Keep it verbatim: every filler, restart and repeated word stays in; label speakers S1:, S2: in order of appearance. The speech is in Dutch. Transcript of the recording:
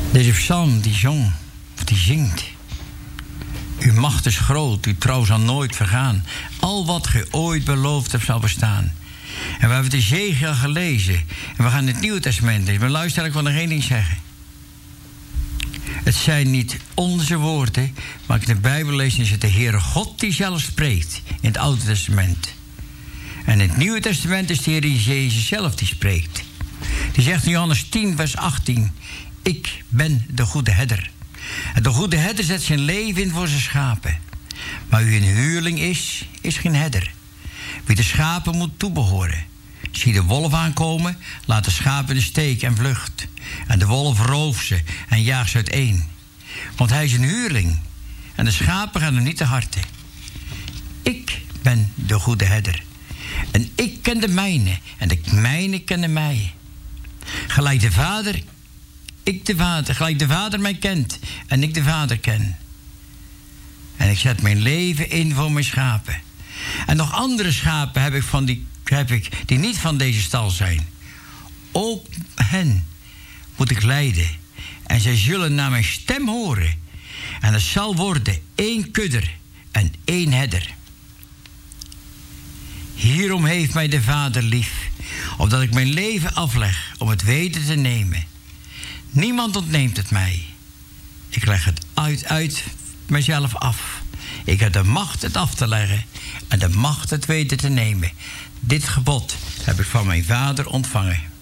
S1: Deze psalm die zong, of die zingt. Uw macht is groot, uw trouw zal nooit vergaan. Al wat ge ooit beloofd hebt zal bestaan. En we hebben de zegen al gelezen. En we gaan in het Nieuwe Testament lezen. Maar luister, ik wil nog één ding zeggen. Het zijn niet onze woorden, maar ik in de Bijbel lees, is het de Heere God die zelf spreekt in het Oude Testament. En in het Nieuwe Testament is de Heer Jezus zelf die spreekt. Die zegt in Johannes tien, vers achttien... Ik ben de goede herder. En de goede herder zet zijn leven in voor zijn schapen. Maar wie een huurling is, is geen herder. Wie de schapen moet toebehoren. Zie de wolf aankomen, laat de schapen in de steek en vlucht. En de wolf rooft ze en jaagt ze uiteen. Want hij is een huurling. En de schapen gaan hem niet te harte. Ik ben de goede herder. En ik ken de mijne. En de mijne kennen mij. Gelijk de vader, ik de vader. Gelijk de vader mij kent. En ik de vader ken. En ik zet mijn leven in voor mijn schapen. En nog andere schapen heb ik, van die, heb ik die niet van deze stal zijn. Ook hen moet ik leiden. En zij zullen naar mijn stem horen. En het zal worden één kudder en één herder. Hierom heeft mij de Vader lief, opdat ik mijn leven afleg om het weten te nemen. Niemand ontneemt het mij. Ik leg het uit, uit mezelf af. Ik heb de macht het af te leggen en de macht het weten te nemen. Dit gebod heb ik van mijn Vader ontvangen.